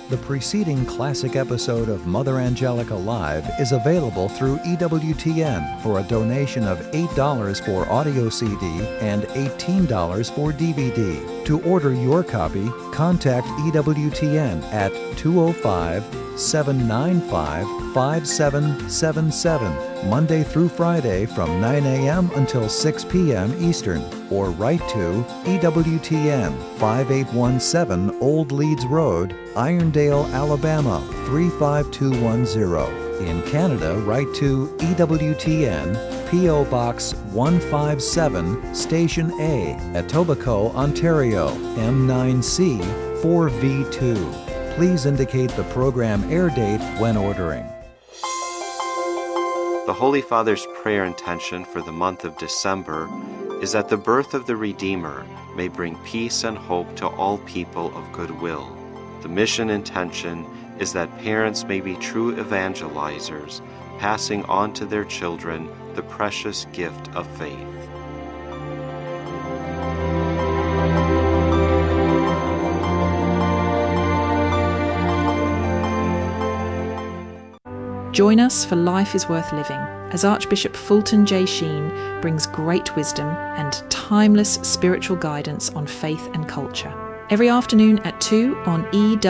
The preceding classic episode of Mother Angelica Live is available through EWTN for a donation of $8 for audio CD and $18 for DVD. To order your copy, contact EWTN at 205-795-5777, Monday through Friday from 9 a.m. until 6 p.m. Eastern, or write to EWTN 5817 Old Leeds Road, Irondale, Alabama 35210. In Canada, write to EWTN, P.O. Box 157, Station A, Etobicoke, Ontario, M9C 4V2. Please indicate the program air date when ordering. The Holy Father's prayer intention for the month of December is that the birth of the Redeemer may bring peace and hope to all people of goodwill. The mission intention is that parents may be true evangelizers, passing on to their children the precious gift of faith. Join us for Life is Worth Living as Archbishop Fulton J. Sheen brings great wisdom and timeless spiritual guidance on faith and culture. Every afternoon at 2 on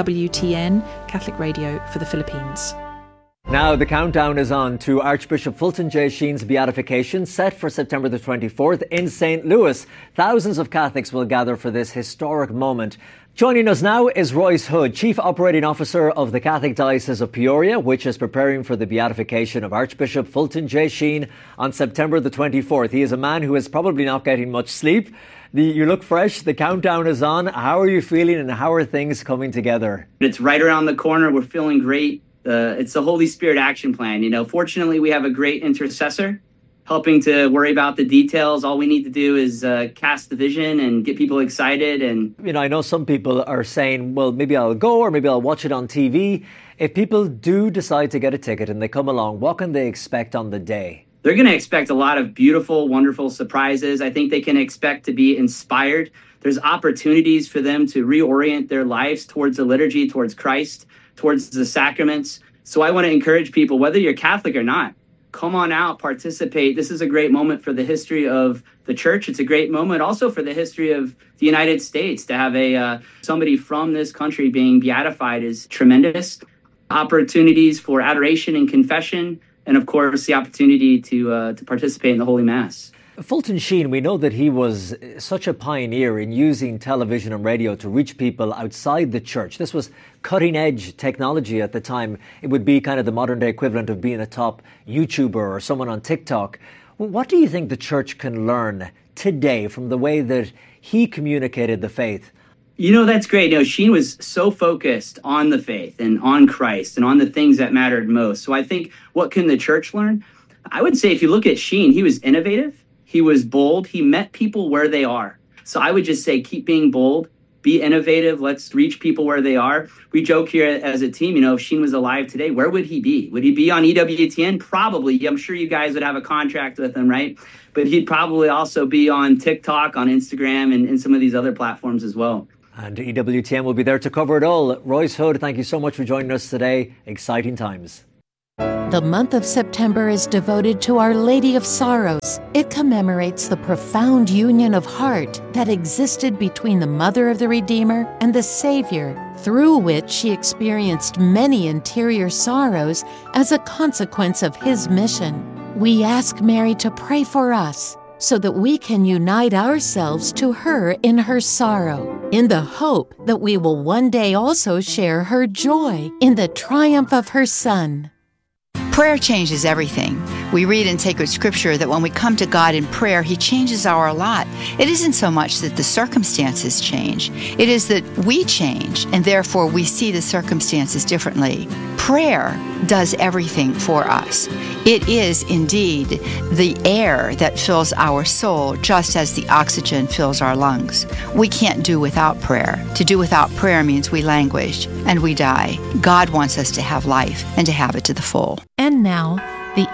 EWTN, Catholic Radio for the Philippines. Now the countdown is on to Archbishop Fulton J. Sheen's beatification, set for September the 24th in St. Louis. Thousands of Catholics will gather for this historic moment. Joining us now is Royce Hood, Chief Operating Officer of the Catholic Diocese of Peoria, which is preparing for the beatification of Archbishop Fulton J. Sheen on September the 24th. He is a man who is probably not getting much sleep. You look fresh. The countdown is on. How are you feeling and how are things coming together? It's right around the corner. We're feeling great. It's the Holy Spirit action plan. Fortunately, we have a great intercessor helping to worry about the details. All we need to do is cast the vision and get people excited. And I know some people are saying, well, maybe I'll go or maybe I'll watch it on TV. If people do decide to get a ticket and they come along, what can they expect on the day? They're going to expect a lot of beautiful, wonderful surprises. I think they can expect to be inspired. There's opportunities for them to reorient their lives towards the liturgy, towards Christ, towards the sacraments. So I want to encourage people, whether you're Catholic or not, come on out, participate. This is a great moment for the history of the church. It's a great moment also for the history of the United States. To have somebody from this country being beatified is tremendous. Opportunities for adoration and confession, and of course the opportunity to participate in the Holy Mass. Fulton Sheen, we know that he was such a pioneer in using television and radio to reach people outside the church. This was cutting-edge technology at the time. It would be kind of the modern-day equivalent of being a top YouTuber or someone on TikTok. What do you think the church can learn today from the way that he communicated the faith? That's great. Sheen was so focused on the faith and on Christ and on the things that mattered most. So I think, what can the church learn? I would say if you look at Sheen, he was innovative. He was bold. He met people where they are. So I would just say, keep being bold, be innovative. Let's reach people where they are. We joke here as a team, if Sheen was alive today, where would he be? Would he be on EWTN? Probably. I'm sure you guys would have a contract with him, right? But he'd probably also be on TikTok, on Instagram, and some of these other platforms as well. And EWTN will be there to cover it all. Royce Hood, thank you so much for joining us today. Exciting times. The month of September is devoted to Our Lady of Sorrows. It commemorates the profound union of heart that existed between the Mother of the Redeemer and the Savior, through which she experienced many interior sorrows as a consequence of his mission. We ask Mary to pray for us so that we can unite ourselves to her in her sorrow, in the hope that we will one day also share her joy in the triumph of her Son. Prayer changes everything. We read in sacred scripture that when we come to God in prayer, He changes our lot. It isn't so much that the circumstances change. It is that we change, and therefore we see the circumstances differently. Prayer does everything for us. It is indeed the air that fills our soul, just as the oxygen fills our lungs. We can't do without prayer. To do without prayer means we languish and we die. God wants us to have life and to have it to the full. And now, the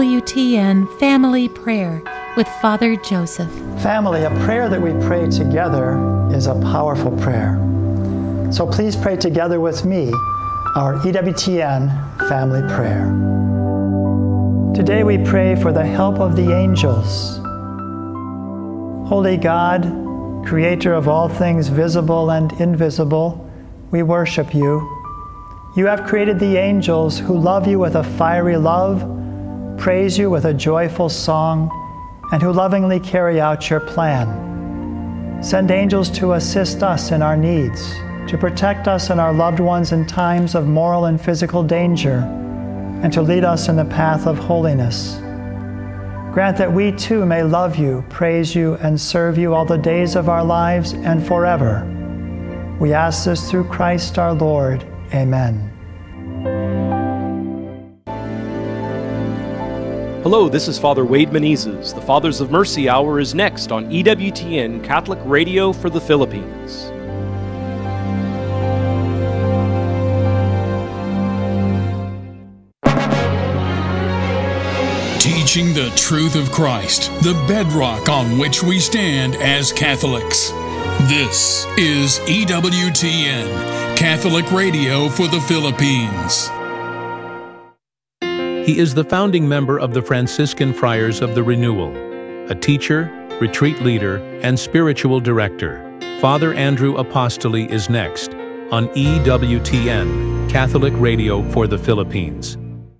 EWTN Family Prayer with Father Joseph. Family, a prayer that we pray together is a powerful prayer. So please pray together with me our EWTN family prayer. Today we pray for the help of the angels. Holy God, creator of all things visible and invisible, we worship you. You have created the angels who love you with a fiery love, praise you with a joyful song, and who lovingly carry out your plan. Send angels to assist us in our needs, to protect us and our loved ones in times of moral and physical danger, and to lead us in the path of holiness. Grant that we too may love you, praise you, and serve you all the days of our lives and forever. We ask this through Christ our Lord. Amen. Hello, this is Father Wade Menezes. The Fathers of Mercy Hour is next on EWTN Catholic Radio for the Philippines. Teaching the truth of Christ, the bedrock on which we stand as Catholics. This is EWTN, Catholic Radio for the Philippines. He is the founding member of the Franciscan Friars of the Renewal, a teacher, retreat leader, and spiritual director. Father Andrew Apostoli is next on EWTN, Catholic Radio for the Philippines.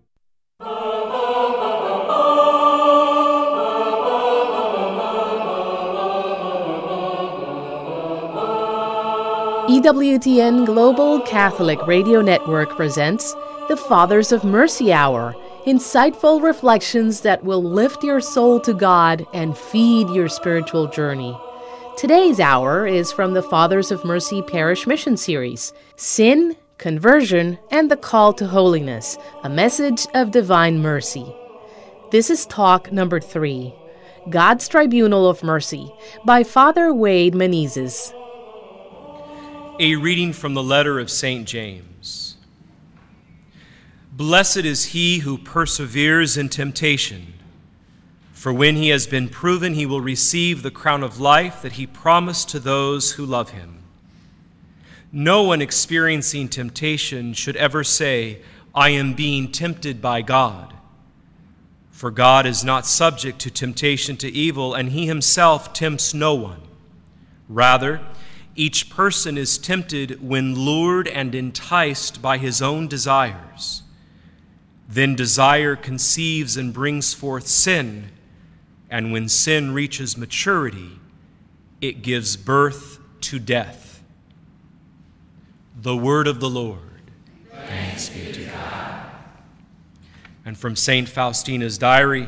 EWTN Global Catholic Radio Network presents the Fathers of Mercy Hour, insightful reflections that will lift your soul to God and feed your spiritual journey. Today's hour is from the Fathers of Mercy Parish Mission Series, Sin, Conversion, and the Call to Holiness, a message of divine mercy. This is talk number 3, God's Tribunal of Mercy, by Father Wade Menezes. A reading from the letter of St. James. Blessed is he who perseveres in temptation, for when he has been proven, he will receive the crown of life that he promised to those who love him. No one experiencing temptation should ever say, I am being tempted by God. For God is not subject to temptation to evil, and he himself tempts no one. Rather, each person is tempted when lured and enticed by his own desires. Then desire conceives and brings forth sin, and when sin reaches maturity, it gives birth to death. The word of the Lord. Thanks be to God. And from St. Faustina's diary,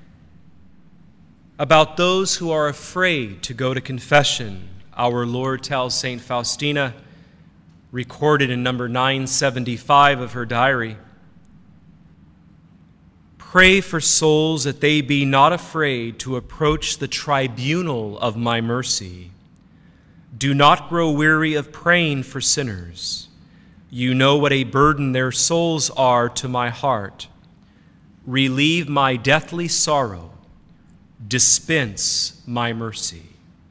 about those who are afraid to go to confession, our Lord tells St. Faustina, recorded in number 975 of her diary, pray for souls that they be not afraid to approach the tribunal of my mercy. Do not grow weary of praying for sinners. You know what a burden their souls are to my heart. Relieve my deathly sorrow. Dispense my mercy.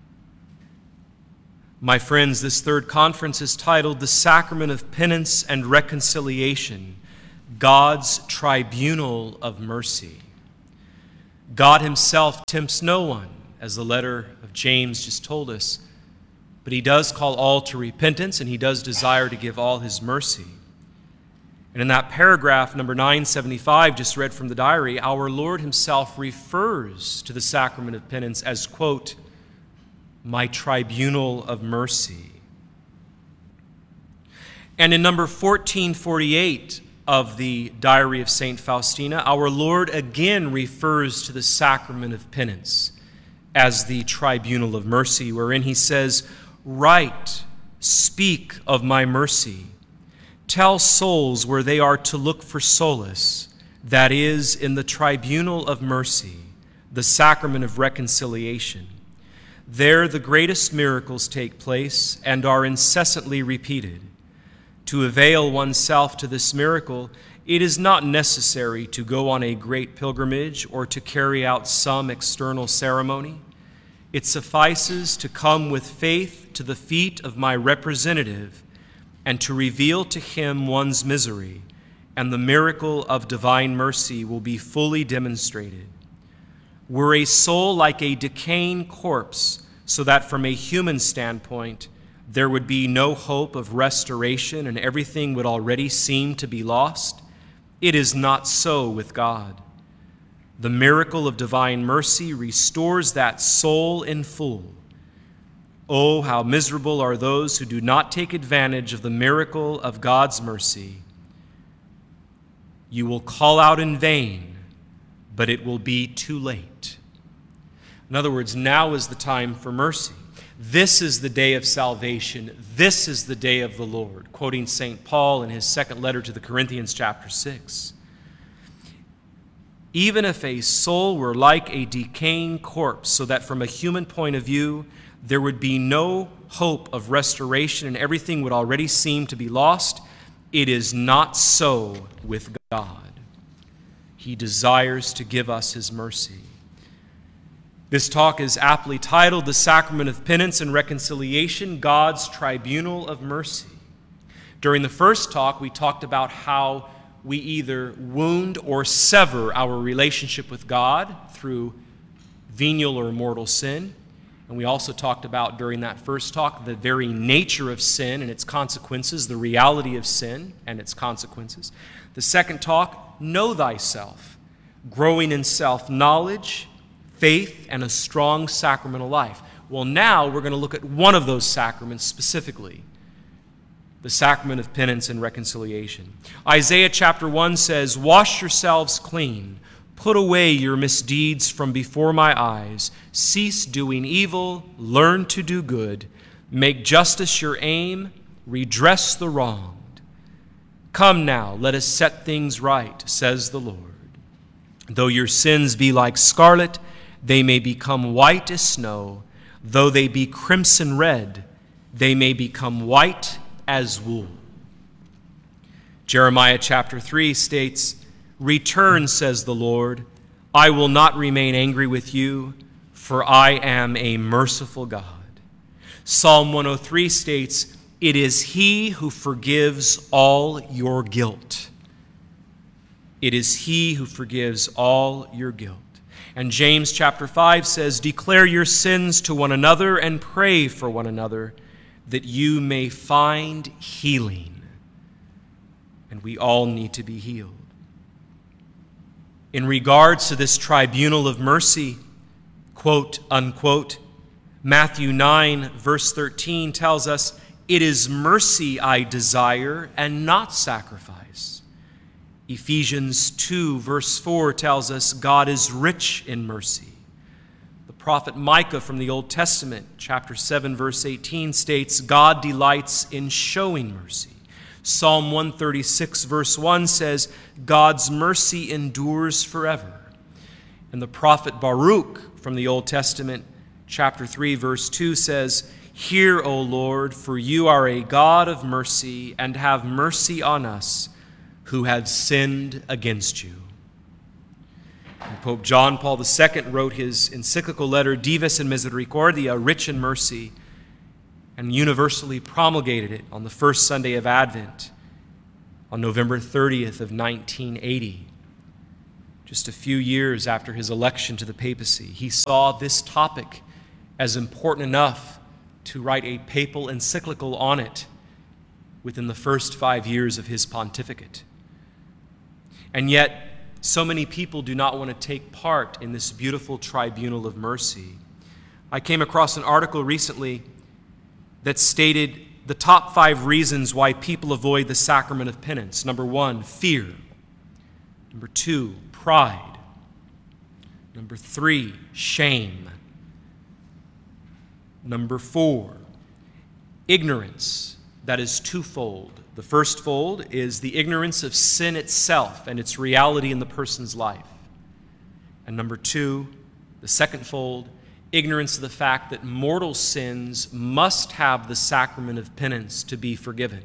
My friends, this third conference is titled The Sacrament of Penance and Reconciliation, God's Tribunal of Mercy. God himself tempts no one, as the letter of James just told us, but he does call all to repentance, and he does desire to give all his mercy. And in that paragraph, number 975, just read from the diary, our Lord himself refers to the sacrament of penance as, quote, my tribunal of mercy. And in number 1448 of the Diary of St. Faustina, our Lord again refers to the sacrament of penance as the tribunal of mercy, wherein he says, write, speak of my mercy. Tell souls where they are to look for solace, that is, in the tribunal of mercy, the sacrament of reconciliation. There the greatest miracles take place and are incessantly repeated. To avail oneself to this miracle, it is not necessary to go on a great pilgrimage or to carry out some external ceremony. It suffices to come with faith to the feet of my representative and to reveal to him one's misery, and the miracle of divine mercy will be fully demonstrated. Were a soul like a decaying corpse, so that from a human standpoint there would be no hope of restoration and everything would already seem to be lost, it is not so with God. The miracle of divine mercy restores that soul in full. Oh, how miserable are those who do not take advantage of the miracle of God's mercy. You will call out in vain, but it will be too late. In other words, now is the time for mercy. This is the day of salvation. This is the day of the Lord, quoting St. Paul in his second letter to the Corinthians, chapter 6. Even if a soul were like a decaying corpse, so that from a human point of view, there would be no hope of restoration and everything would already seem to be lost, it is not so with God. He desires to give us his mercy. This talk is aptly titled, The Sacrament of Penance and Reconciliation, God's Tribunal of Mercy. During the first talk, we talked about how we either wound or sever our relationship with God through venial or mortal sin. And we also talked about, during that first talk, the very nature of sin and its consequences, the reality of sin and its consequences. The second talk, Know Thyself, growing in self-knowledge, faith, and a strong sacramental life. Well, now we're going to look at one of those sacraments specifically, the sacrament of penance and reconciliation. Isaiah chapter 1 says, Wash yourselves clean, put away your misdeeds from before my eyes, cease doing evil, learn to do good, make justice your aim, redress the wronged. Come now, let us set things right, says the Lord. Though your sins be like scarlet, they may become white as snow. Though they be crimson red, they may become white as wool. Jeremiah chapter 3 states, Return, says the Lord, I will not remain angry with you, for I am a merciful God. Psalm 103 states, It is he who forgives all your guilt. It is he who forgives all your guilt. And James chapter 5 says, Declare your sins to one another and pray for one another, that you may find healing. And we all need to be healed. In regards to this tribunal of mercy, quote, unquote, Matthew 9, verse 13 tells us, It is mercy I desire and not sacrifice. Ephesians 2, verse 4 tells us, God is rich in mercy. The prophet Micah from the Old Testament, chapter 7, verse 18 states, God delights in showing mercy. Psalm 136, verse 1 says, God's mercy endures forever. And the prophet Baruch from the Old Testament, chapter 3, verse 2 says, Hear, O Lord, for you are a God of mercy, and have mercy on us who have sinned against you. And Pope John Paul II wrote his encyclical letter, Dives in Misericordia, Rich in Mercy, and universally promulgated it on the first Sunday of Advent on November 30th of 1980. Just a few years after his election to the papacy, he saw this topic as important enough to write a papal encyclical on it within the first 5 years of his pontificate. And yet, so many people do not want to take part in this beautiful tribunal of mercy. I came across an article recently that stated the top 5 reasons why people avoid the sacrament of penance. Number 1, fear. Number 2, pride. Number 3, shame. Number 4, ignorance. That is twofold. The first fold is the ignorance of sin itself and its reality in the person's life. And number 2, the second fold, ignorance of the fact that mortal sins must have the sacrament of penance to be forgiven.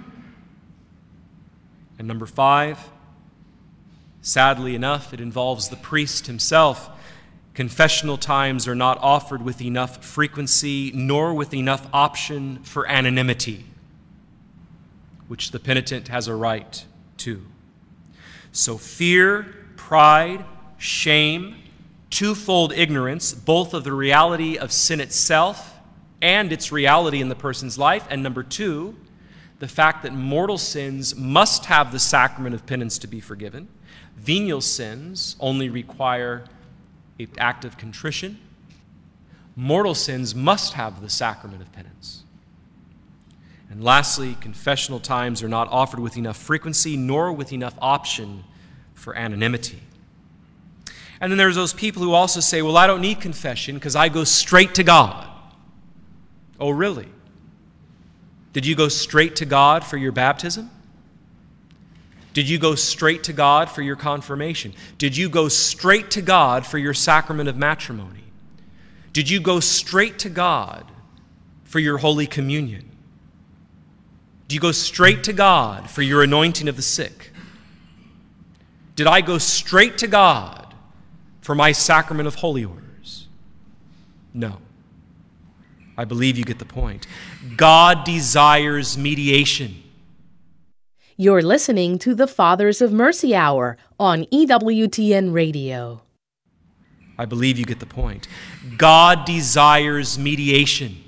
And number 5, sadly enough, it involves the priest himself. Confessional times are not offered with enough frequency nor with enough option for anonymity. which the penitent has a right to. So fear, pride, shame, twofold ignorance, both of the reality of sin itself and its reality in the person's life, and number two, the fact that mortal sins must have the sacrament of penance to be forgiven. Venial sins only require an act of contrition. Mortal sins must have the sacrament of penance. And lastly, confessional times are not offered with enough frequency nor with enough option for anonymity. And then there's those people who also say, well, I don't need confession because I go straight to God. Oh, really? Did you go straight to God for your baptism? Did you go straight to God for your confirmation? Did you go straight to God for your sacrament of matrimony? Did you go straight to God for your Holy Communion? Do you go straight to God for your anointing of the sick? Did I go straight to God for my sacrament of holy orders? No. I believe you get the point. God desires mediation. You're listening to the Fathers of Mercy Hour on EWTN Radio. I believe you get the point. God desires mediation.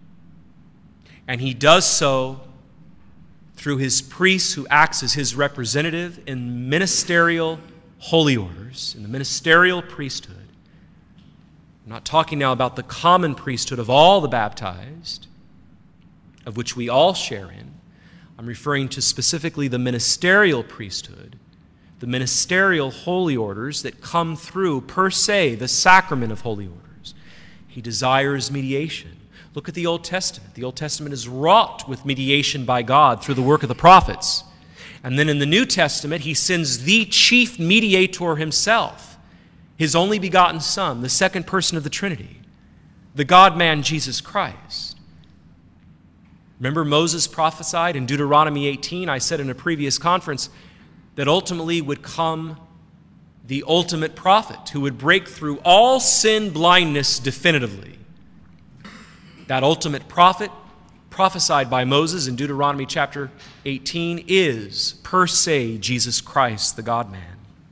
And he does so through his priest who acts as his representative in ministerial holy orders, in the ministerial priesthood. I'm not talking now about the common priesthood of all the baptized, of which we all share in. I'm referring to specifically the ministerial priesthood, the ministerial holy orders that come through, per se, the sacrament of holy orders. He desires mediation. Look at the Old Testament. The Old Testament is wrought with mediation by God through the work of the prophets. And then in the New Testament, he sends the chief mediator himself, his only begotten Son, the second person of the Trinity, the God-man Jesus Christ. Remember Moses prophesied in Deuteronomy 18, I said in a previous conference, that ultimately would come the ultimate prophet who would break through all sin blindness definitively. That ultimate prophet prophesied by Moses in Deuteronomy chapter 18 is, per se, Jesus Christ, the God-man.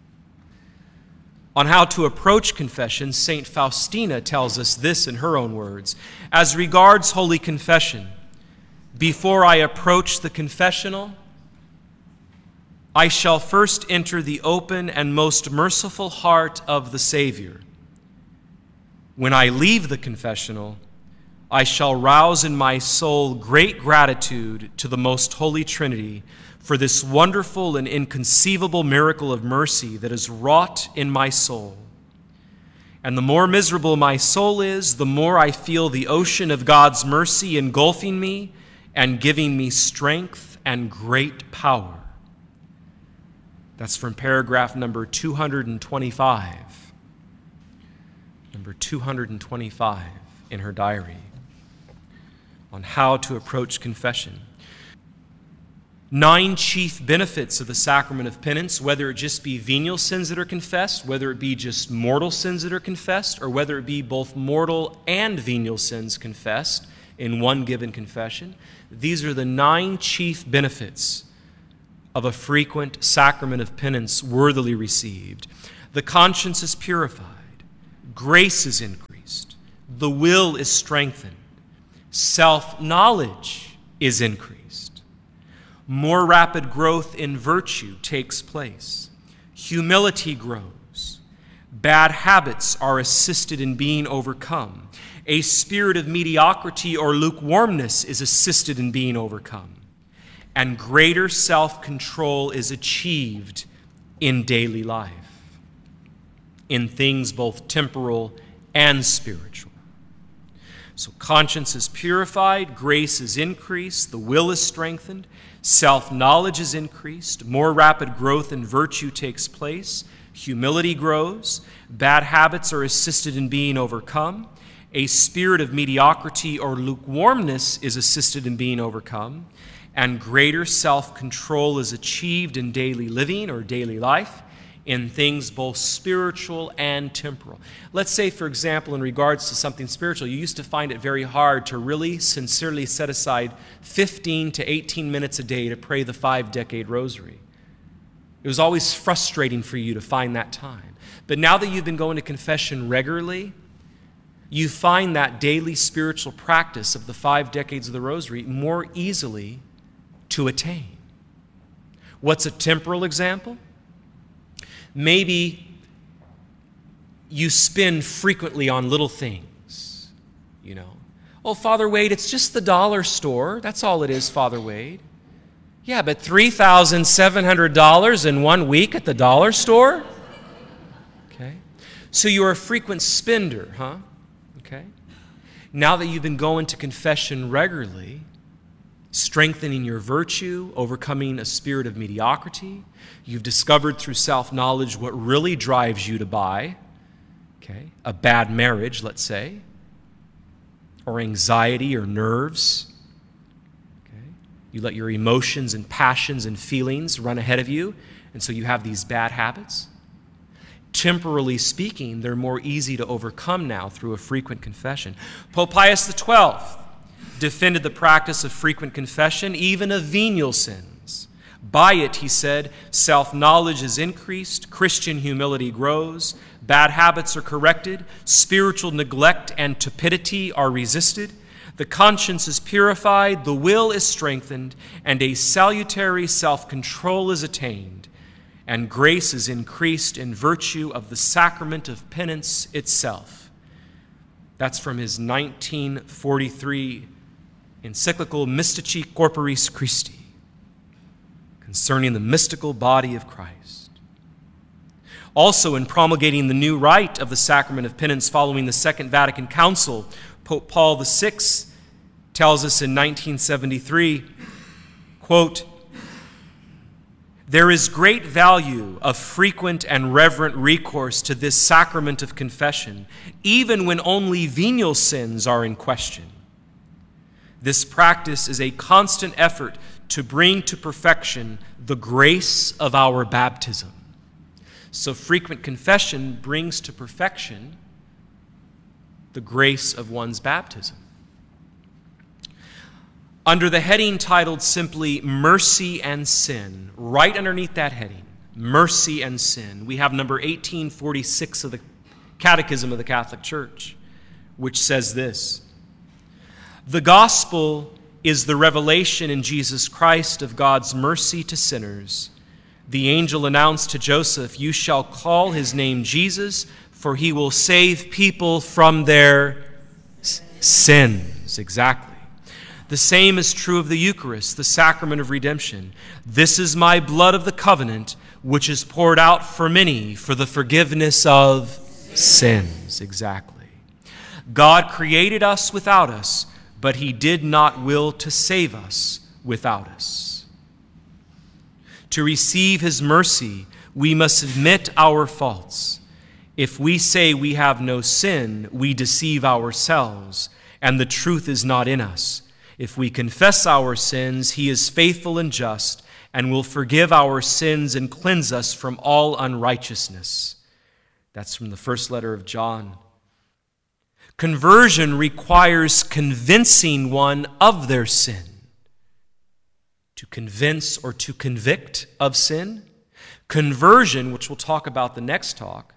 On how to approach confession, St. Faustina tells us this in her own words. As regards Holy Confession, before I approach the confessional, I shall first enter the open and most merciful heart of the Savior. When I leave the confessional, I shall rouse in my soul great gratitude to the most holy Trinity for this wonderful and inconceivable miracle of mercy that is wrought in my soul. And the more miserable my soul is, the more I feel the ocean of God's mercy engulfing me and giving me strength and great power. That's from paragraph number 225. Number 225 in her diary on how to approach confession. 9 chief benefits of the sacrament of penance, whether it just be venial sins that are confessed, whether it be just mortal sins that are confessed, or whether it be both mortal and venial sins confessed in one given confession. These are the 9 chief benefits of a frequent sacrament of penance worthily received. The conscience is purified, grace is increased, the will is strengthened, self-knowledge is increased, more rapid growth in virtue takes place, humility grows, bad habits are assisted in being overcome, a spirit of mediocrity or lukewarmness is assisted in being overcome, and greater self-control is achieved in daily life, in things both temporal and spiritual. So conscience is purified, grace is increased, the will is strengthened, self-knowledge is increased, more rapid growth in virtue takes place, humility grows, bad habits are assisted in being overcome, a spirit of mediocrity or lukewarmness is assisted in being overcome, and greater self-control is achieved in daily living or daily life, in things both spiritual and temporal. Let's say, for example, in regards to something spiritual, you used to find it very hard to really sincerely set aside 15 to 18 minutes a day to pray the 5-decade rosary. It was always frustrating for you to find that time. But now that you've been going to confession regularly, you find that daily spiritual practice of the 5 decades of the rosary more easily to attain. What's a temporal example? Maybe you spend frequently on little things, you know. Oh, Father Wade, it's just the dollar store. That's all it is, Father Wade. Yeah, but $3,700 in 1 week at the dollar store? Okay. So you're a frequent spender, huh? Okay. Now that you've been going to confession regularly, strengthening your virtue, overcoming a spirit of mediocrity, you've discovered through self-knowledge what really drives you to buy, okay, a bad marriage, let's say, or anxiety or nerves. Okay. You let your emotions and passions and feelings run ahead of you, and so you have these bad habits. Temporally speaking, they're more easy to overcome now through a frequent confession. Pope Pius XII defended the practice of frequent confession, even of venial sins. By it, he said, self-knowledge is increased, Christian humility grows, bad habits are corrected, spiritual neglect and tepidity are resisted, the conscience is purified, the will is strengthened, and a salutary self-control is attained, and grace is increased in virtue of the sacrament of penance itself. That's from his 1943 encyclical Mystici Corporis Christi, concerning the mystical body of Christ. Also, in promulgating the new rite of the sacrament of penance following the Second Vatican Council, Pope Paul VI tells us in 1973, quote, "There is great value of frequent and reverent recourse to this sacrament of confession, even when only venial sins are in question. This practice is a constant effort to bring to perfection the grace of our baptism." So frequent confession brings to perfection the grace of one's baptism. Under the heading titled simply Mercy and Sin, right underneath that heading, Mercy and Sin, we have number 1846 of the Catechism of the Catholic Church, which says this: "The gospel is the revelation in Jesus Christ of God's mercy to sinners. The angel announced to Joseph, 'You shall call his name Jesus, for he will save people from their sins.'" Exactly. The same is true of the Eucharist, the sacrament of redemption. "This is my blood of the covenant, which is poured out for many for the forgiveness of sins." Exactly. God created us without us, but he did not will to save us without us. To receive his mercy, we must admit our faults. If we say we have no sin, we deceive ourselves, and the truth is not in us. If we confess our sins, he is faithful and just, and will forgive our sins and cleanse us from all unrighteousness. That's from the first letter of John. Conversion requires convincing one of their sin. To convince or to convict of sin. Conversion, which we'll talk about the next talk,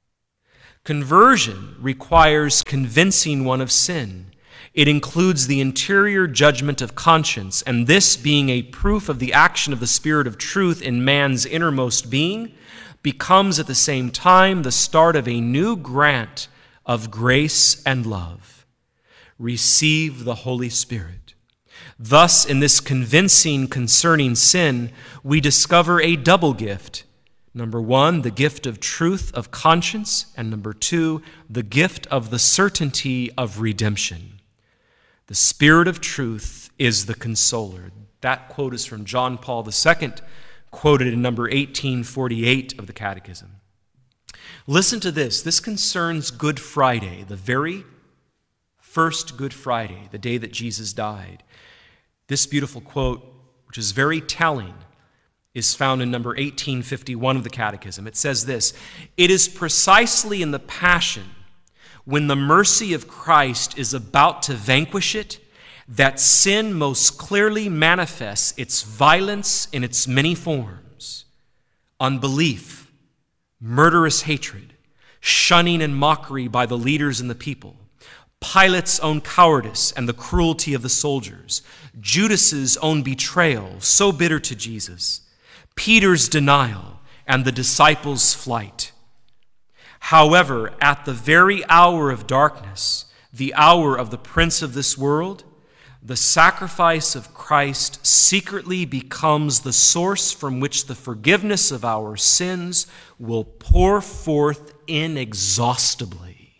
conversion requires convincing one of sin. It includes the interior judgment of conscience, and this being a proof of the action of the Spirit of truth in man's innermost being, becomes at the same time the start of a new grant of grace and love. Receive the Holy Spirit. Thus, in this convincing concerning sin, we discover a double gift. Number one, the gift of truth of conscience, and number two, the gift of the certainty of redemption. The Spirit of truth is the consoler. That quote is from John Paul II, quoted in number 1848 of the Catechism. Listen to this. This concerns Good Friday, the very first Good Friday, the day that Jesus died. This beautiful quote, which is very telling, is found in number 1851 of the Catechism. It says this: "It is precisely in the Passion, when the mercy of Christ is about to vanquish it, that sin most clearly manifests its violence in its many forms: unbelief, murderous hatred, shunning and mockery by the leaders and the people, Pilate's own cowardice and the cruelty of the soldiers, Judas's own betrayal, so bitter to Jesus, Peter's denial, and the disciples' flight. However, at the very hour of darkness, the hour of the prince of this world, the sacrifice of Christ secretly becomes the source from which the forgiveness of our sins will pour forth inexhaustibly."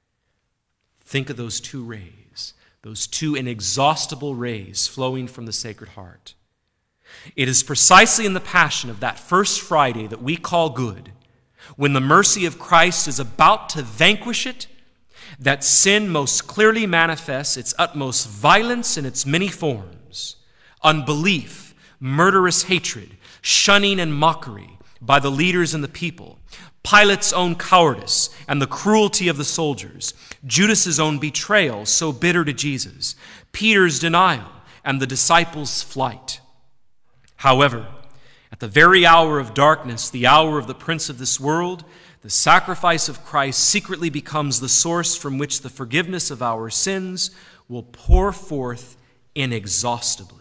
Think of those two rays, those two inexhaustible rays flowing from the Sacred Heart. It is precisely in the Passion of that first Friday that we call good, when the mercy of Christ is about to vanquish it, that sin most clearly manifests its utmost violence in its many forms: unbelief, murderous hatred, shunning and mockery by the leaders and the people, Pilate's own cowardice and the cruelty of the soldiers, Judas's own betrayal, so bitter to Jesus, Peter's denial, and the disciples' flight. However, at the very hour of darkness, the hour of the prince of this world, the sacrifice of Christ secretly becomes the source from which the forgiveness of our sins will pour forth inexhaustibly.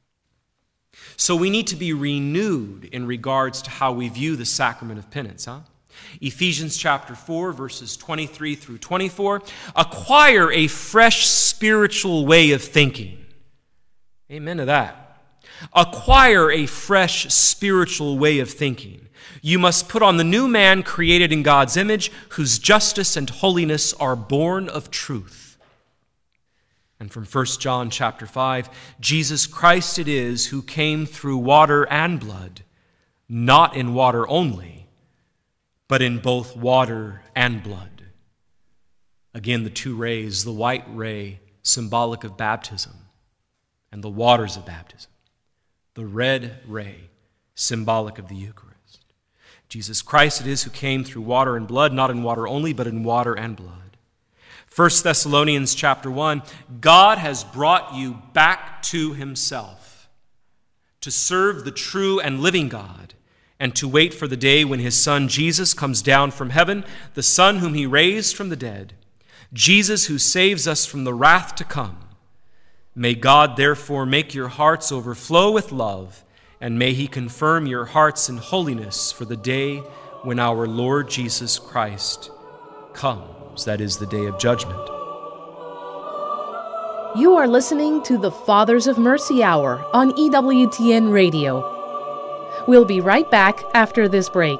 So we need to be renewed in regards to how we view the sacrament of penance, Ephesians chapter 4, verses 23 through 24. Acquire a fresh spiritual way of thinking. Amen to that. Acquire a fresh spiritual way of thinking. You must put on the new man created in God's image, whose justice and holiness are born of truth. And from 1 John chapter 5, Jesus Christ it is who came through water and blood, not in water only, but in both water and blood. Again, the two rays, the white ray symbolic of baptism and the waters of baptism. The red ray, symbolic of the Eucharist. Jesus Christ it is who came through water and blood, not in water only, but in water and blood. 1 Thessalonians chapter 1, God has brought you back to himself to serve the true and living God and to wait for the day when his Son Jesus comes down from heaven, the Son whom he raised from the dead, Jesus who saves us from the wrath to come. May God therefore make your hearts overflow with love, and may he confirm your hearts in holiness for the day when our Lord Jesus Christ comes. That is the day of judgment. You are listening to the Fathers of Mercy Hour on EWTN Radio. We'll be right back after this break.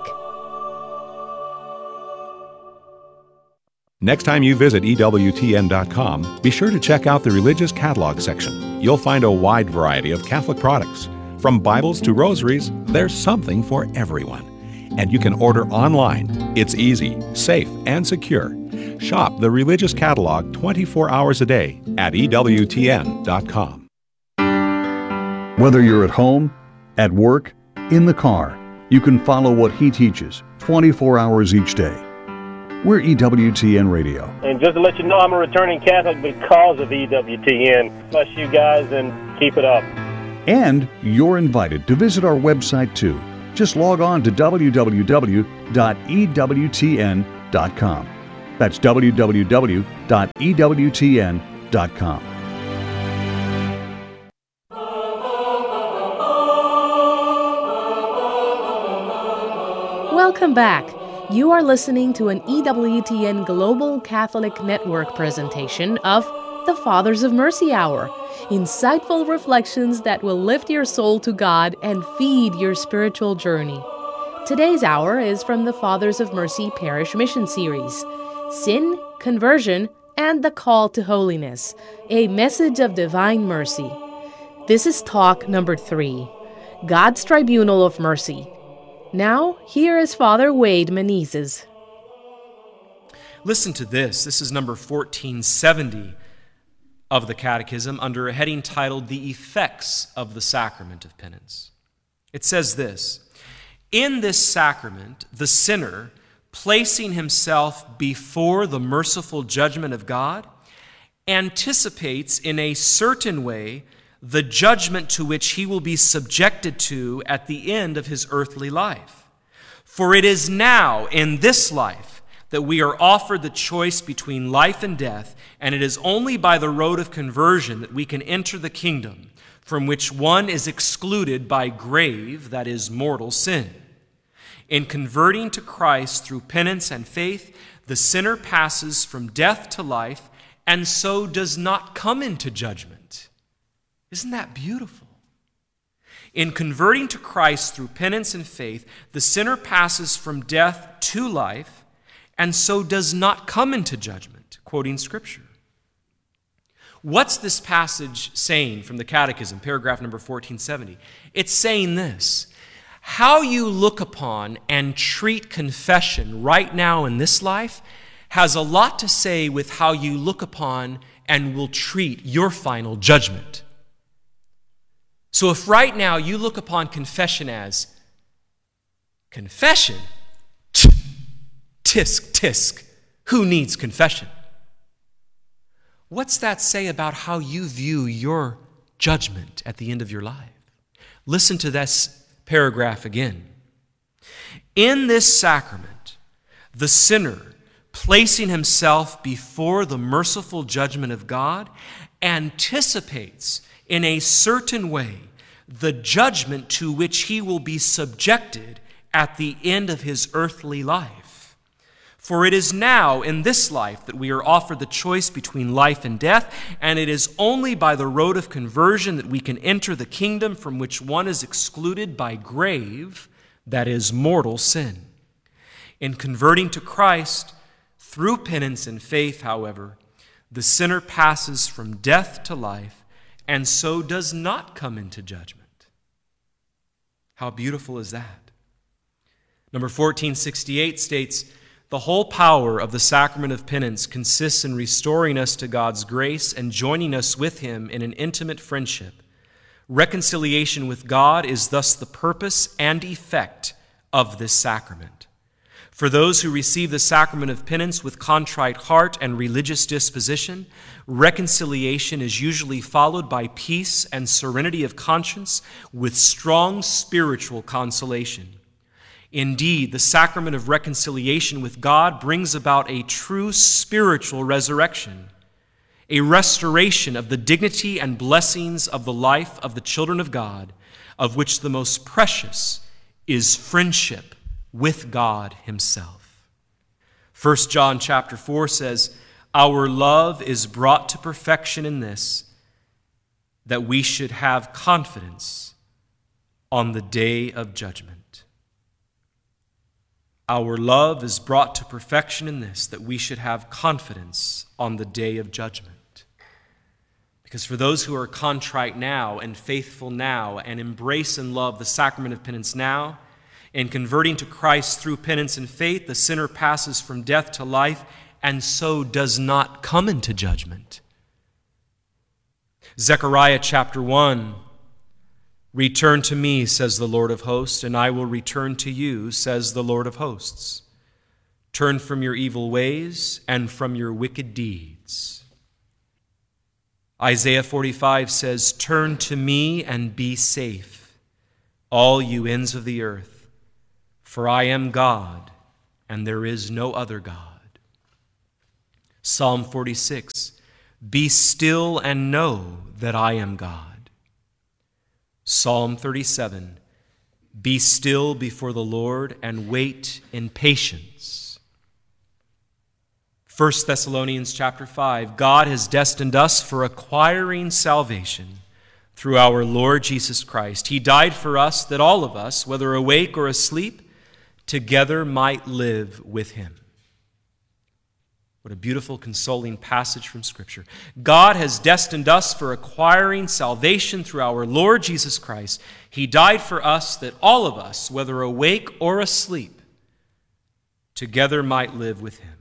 Next time you visit EWTN.com, be sure to check out the Religious Catalog section. You'll find a wide variety of Catholic products. From Bibles to rosaries, there's something for everyone. And you can order online. It's easy, safe, and secure. Shop the Religious Catalog 24 hours a day at EWTN.com. Whether you're at home, at work, in the car, you can follow what he teaches 24 hours each day. We're EWTN Radio. And just to let you know, I'm a returning Catholic because of EWTN. Bless you guys and keep it up. And you're invited to visit our website too. Just log on to www.ewtn.com. That's www.ewtn.com. Welcome back. You are listening to an EWTN Global Catholic Network presentation of the Fathers of Mercy Hour, insightful reflections that will lift your soul to God and feed your spiritual journey. Today's hour is from the Fathers of Mercy Parish Mission Series, Sin, Conversion, and the Call to Holiness, a message of divine mercy. This is talk number 3, God's Tribunal of Mercy. Now, here is Father Wade Menezes. Listen to this. This is number 1470 of the Catechism under a heading titled The Effects of the Sacrament of Penance. It says this: in this sacrament, the sinner, placing himself before the merciful judgment of God, anticipates in a certain way the judgment to which he will be subjected to at the end of his earthly life. For it is now, in this life, that we are offered the choice between life and death, and it is only by the road of conversion that we can enter the kingdom from which one is excluded by grave, that is, mortal sin. In converting to Christ through penance and faith, the sinner passes from death to life and so does not come into judgment. Isn't that beautiful? In converting to Christ through penance and faith, the sinner passes from death to life and so does not come into judgment, quoting Scripture. What's this passage saying from the Catechism, paragraph number 1470? It's saying this: how you look upon and treat confession right now in this life has a lot to say with how you look upon and will treat your final judgment. So if right now you look upon confession as confession, tisk, tisk, who needs confession? What's that say about how you view your judgment at the end of your life? Listen to this paragraph again. In this sacrament, the sinner, placing himself before the merciful judgment of God, anticipates in a certain way the judgment to which he will be subjected at the end of his earthly life. For it is now in this life that we are offered the choice between life and death, and it is only by the road of conversion that we can enter the kingdom from which one is excluded by grave, that is, mortal sin. In converting to Christ through penance and faith, however, the sinner passes from death to life and so does not come into judgment. How beautiful is that? Number 1468 states, the whole power of the sacrament of penance consists in restoring us to God's grace and joining us with Him in an intimate friendship. Reconciliation with God is thus the purpose and effect of this sacrament. For those who receive the sacrament of penance with contrite heart and religious disposition, reconciliation is usually followed by peace and serenity of conscience with strong spiritual consolation. Indeed, the sacrament of reconciliation with God brings about a true spiritual resurrection, a restoration of the dignity and blessings of the life of the children of God, of which the most precious is friendship with God Himself. 1 John chapter 4 says, our love is brought to perfection in this, that we should have confidence on the day of judgment. Our love is brought to perfection in this, that we should have confidence on the day of judgment. Because for those who are contrite now and faithful now and embrace and love the sacrament of penance now, in converting to Christ through penance and faith, the sinner passes from death to life and so does not come into judgment. Zechariah chapter 1, return to me, says the Lord of hosts, and I will return to you, says the Lord of hosts. Turn from your evil ways and from your wicked deeds. Isaiah 45 says, turn to me and be safe, all you ends of the earth, for I am God, and there is no other God. Psalm 46, be still and know that I am God. Psalm 37, be still before the Lord and wait in patience. 1 Thessalonians chapter 5, God has destined us for acquiring salvation through our Lord Jesus Christ. He died for us that all of us, whether awake or asleep, together might live with Him. What a beautiful, consoling passage from Scripture. God has destined us for acquiring salvation through our Lord Jesus Christ. He died for us that all of us, whether awake or asleep, together might live with Him.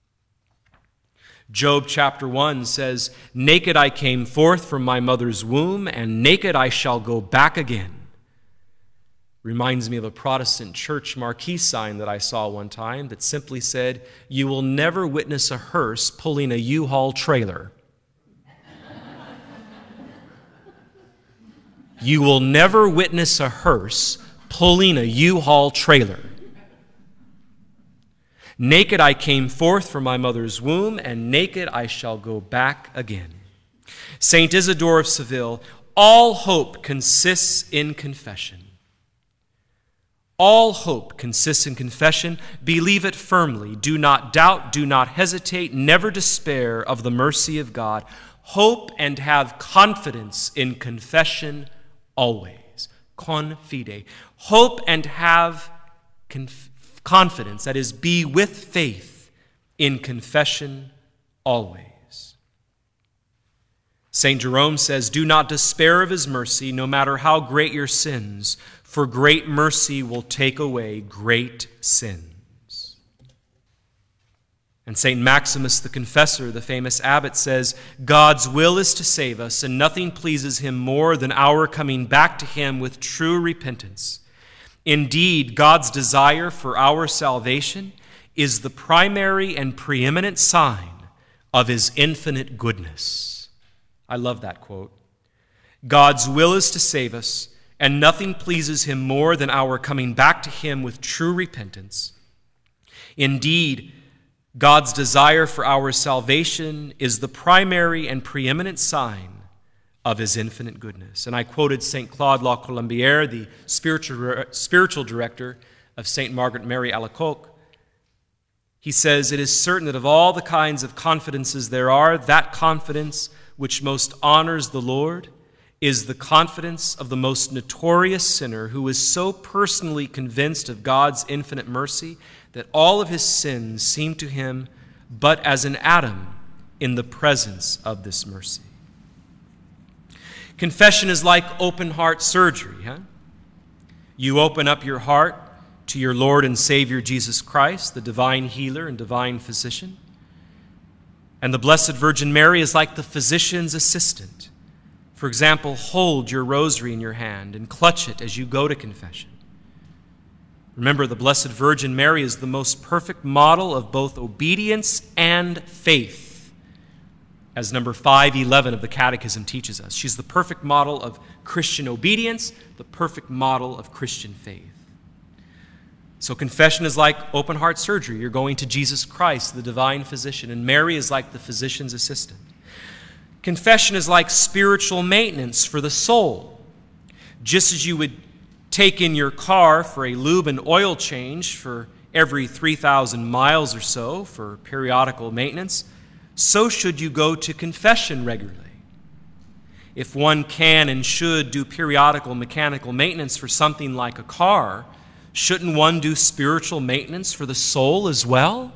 Job chapter 1 says, naked I came forth from my mother's womb, and naked I shall go back again. Reminds me of a Protestant church marquee sign that I saw one time that simply said, "You will never witness a hearse pulling a U-Haul trailer." You will never witness a hearse pulling a U-Haul trailer. Naked I came forth from my mother's womb, and naked I shall go back again. Saint Isidore of Seville, all hope consists in confession. All hope consists in confession. Believe it firmly. Do not doubt. Do not hesitate. Never despair of the mercy of God. Hope and have confidence in confession always. Confide. Hope and have confidence, that is, be with faith in confession always. St. Jerome says, "Do not despair of his mercy, no matter how great your sins, for great mercy will take away great sins." And St. Maximus the Confessor, the famous abbot, says, "God's will is to save us, and nothing pleases him more than our coming back to him with true repentance. Indeed, God's desire for our salvation is the primary and preeminent sign of his infinite goodness." I love that quote. God's will is to save us, and nothing pleases him more than our coming back to him with true repentance. Indeed, God's desire for our salvation is the primary and preeminent sign of his infinite goodness. And I quoted St. Claude La Colombière, the spiritual director of St. Margaret Mary Alacoque. He says, "It is certain that of all the kinds of confidences there are, that confidence which most honors the Lord is the confidence of the most notorious sinner, who is so personally convinced of God's infinite mercy that all of his sins seem to him but as an atom in the presence of this mercy." Confession is like open heart surgery. You open up your heart to your Lord and Savior Jesus Christ, the divine healer and divine physician. And the Blessed Virgin Mary is like the physician's assistant. For example, hold your rosary in your hand and clutch it as you go to confession. Remember, the Blessed Virgin Mary is the most perfect model of both obedience and faith, as number 511 of the Catechism teaches us. She's the perfect model of Christian obedience, the perfect model of Christian faith. So confession is like open heart surgery. You're going to Jesus Christ, the divine physician, and Mary is like the physician's assistant. Confession is like spiritual maintenance for the soul. Just as you would take in your car for a lube and oil change for every 3,000 miles or so for periodical maintenance, so should you go to confession regularly. If one can and should do periodical mechanical maintenance for something like a car, shouldn't one do spiritual maintenance for the soul as well?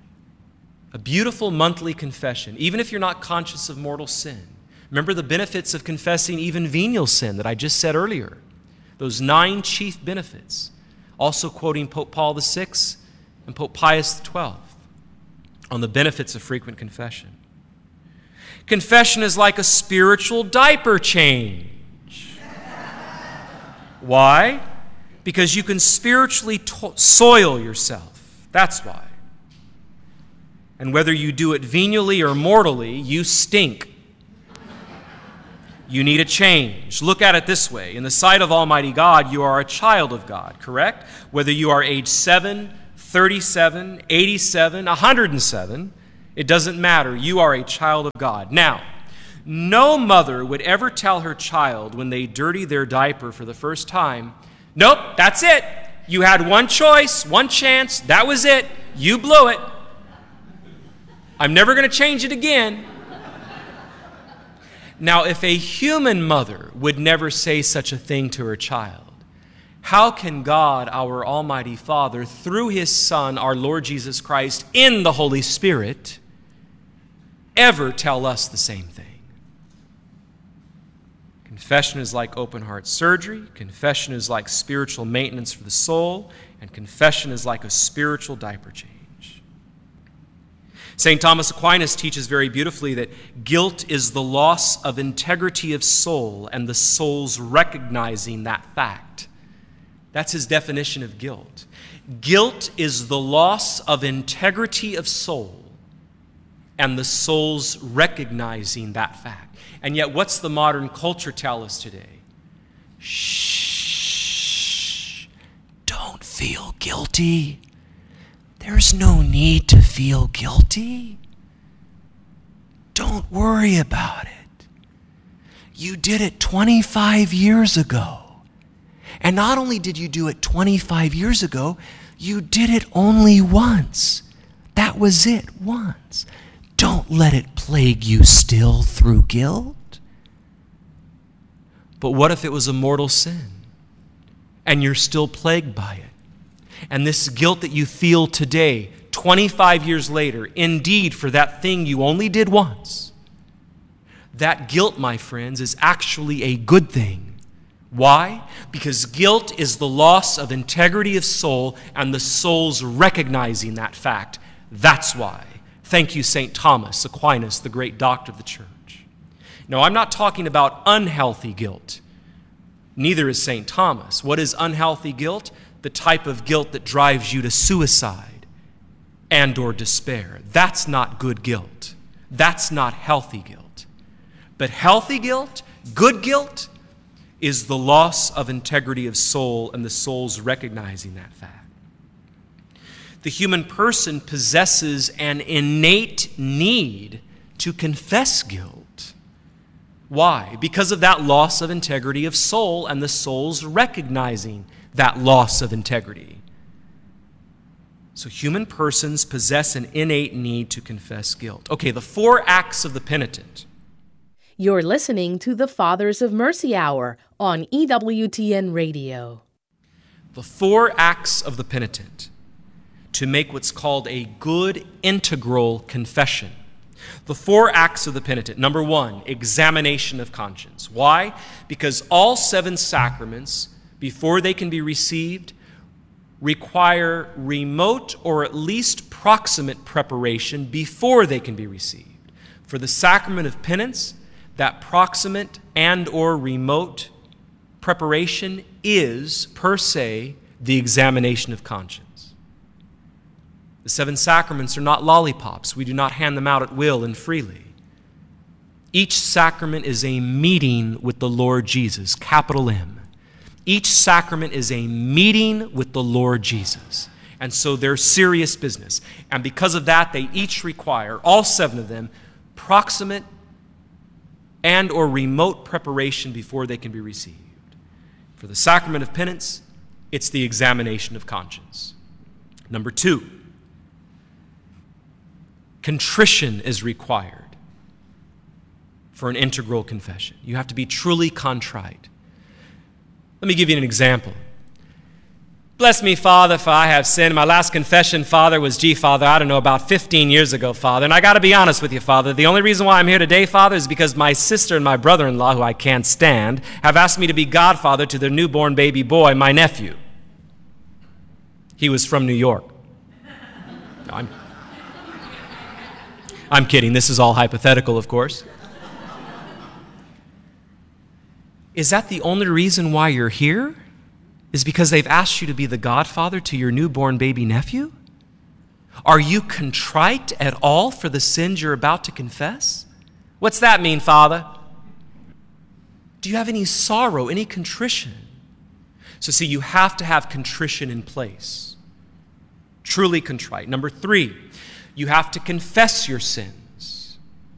A beautiful monthly confession, even if you're not conscious of mortal sin. Remember the benefits of confessing even venial sin that I just said earlier. Those 9 chief benefits. Also quoting Pope Paul VI and Pope Pius XII on the benefits of frequent confession. Confession is like a spiritual diaper change. Why? Because you can spiritually soil yourself. That's why. And whether you do it venially or mortally, you stink. You need a change. Look at it this way. In the sight of Almighty God, you are a child of God, correct? Whether you are age 7, 37, 87, 107, it doesn't matter. You are a child of God. Now, no mother would ever tell her child when they dirty their diaper for the first time, "Nope, that's it. You had one choice, one chance. That was it. You blew it. I'm never going to change it again." Now, if a human mother would never say such a thing to her child, how can God, our Almighty Father, through His Son, our Lord Jesus Christ, in the Holy Spirit, ever tell us the same thing? Confession is like open heart surgery. Confession is like spiritual maintenance for the soul. And confession is like a spiritual diaper change. St. Thomas Aquinas teaches very beautifully that guilt is the loss of integrity of soul and the soul's recognizing that fact, That's his definition of guilt. Guilt is the loss of integrity of soul and the soul's recognizing that fact. And yet, what's the modern culture tell us today? Shh, don't feel guilty. There's no need to feel guilty. Don't worry about it. You did it 25 years ago. And not only did you do it 25 years ago, you did it only once. That was it, once. Don't let it plague you still through guilt. But what if it was a mortal sin and you're still plagued by it? And this guilt that you feel today, 25 years later, indeed for that thing you only did once, that guilt, my friends, is actually a good thing. Why? Because guilt is the loss of integrity of soul and the soul's recognizing that fact. That's why. Thank you, St. Thomas Aquinas, the great doctor of the church. No, I'm not talking about unhealthy guilt. Neither is St. Thomas. What is unhealthy guilt? The type of guilt that drives you to suicide and or despair. That's not good guilt. That's not healthy guilt. But healthy guilt, good guilt, is the loss of integrity of soul and the soul's recognizing that fact. The human person possesses an innate need to confess guilt. Why? Because of that loss of integrity of soul and the soul's recognizing that loss of integrity. So human persons possess an innate need to confess guilt. Okay, the 4 acts of the penitent. You're listening to the Fathers of Mercy Hour on EWTN Radio. The 4 acts of the penitent to make what's called a good integral confession. The 4 acts of the penitent. Number 1, examination of conscience. Why? Because all 7 sacraments, before they can be received, require remote or at least proximate preparation before they can be received. For the sacrament of penance, that proximate and or remote preparation is, per se, the examination of conscience. The 7 sacraments are not lollipops. We do not hand them out at will and freely. Each sacrament is a meeting with the Lord Jesus, capital M. Each sacrament is a meeting with the Lord Jesus. And so they're serious business. And because of that, they each require, all 7 of them, proximate and or remote preparation before they can be received. For the sacrament of penance, it's the examination of conscience. Number 2, contrition is required for an integral confession. You have to be truly contrite. Let me give you an example. Bless me, Father, for I have sinned. My last confession, Father, was, Father, I don't know, about 15 years ago, Father. And I got to be honest with you, Father. The only reason why I'm here today, Father, is because my sister and my brother-in-law, who I can't stand, have asked me to be godfather to their newborn baby boy, my nephew. He was from New York. No, I'm kidding. This is all hypothetical, of course. Is that the only reason why you're here? Is because they've asked you to be the godfather to your newborn baby nephew? Are you contrite at all for the sins you're about to confess? What's that mean, Father? Do you have any sorrow, any contrition? So see, you have to have contrition in place. Truly contrite. Number 3, you have to confess your sin.